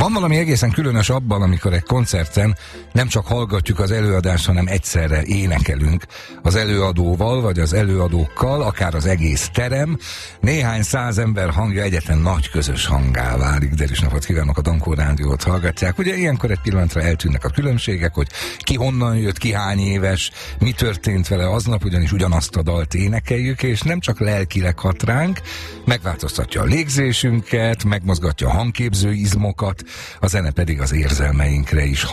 Van valami egészen különös abban, amikor egy koncerten nem csak hallgatjuk az előadást, hanem egyszerre énekelünk az előadóval, vagy az előadókkal, akár az egész terem. Néhány száz ember hangja egyetlen nagy közös hanggá válik. Derűs napot kívánok, a Dankó Rádiót hallgatják. Ugye ilyenkor egy pillanatra eltűnnek a különbségek, hogy ki honnan jött, ki hány éves, mi történt vele aznap, ugyanis ugyanazt a dalt énekeljük, és nem csak lelkileg hat ránk, megváltoztatja a légzésünket, megmozgatja a hangképző izmokat, a zene pedig az érzelmeinkre is